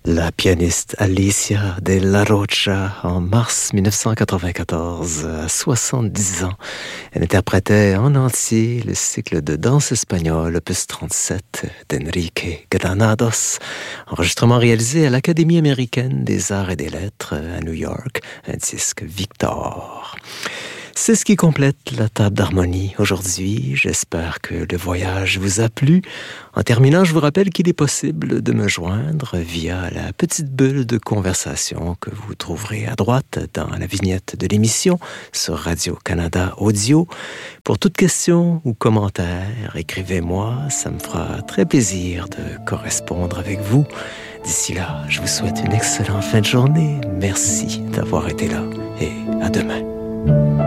La pianiste Alicia de la Rocha, en mars 1994, à 70 ans, elle interprétait en entier le cycle de danse espagnole opus 37 d'Enrique Granados, enregistrement réalisé à l'Académie américaine des arts et des lettres à New York, un disque Victor. C'est ce qui complète la table d'harmonie aujourd'hui. J'espère que le voyage vous a plu. En terminant, je vous rappelle qu'il est possible de me joindre via la petite bulle de conversation que vous trouverez à droite dans la vignette de l'émission sur Radio-Canada Audio. Pour toute question ou commentaire, écrivez-moi. Ça me fera très plaisir de correspondre avec vous. D'ici là, je vous souhaite une excellente fin de journée. Merci d'avoir été là et à demain.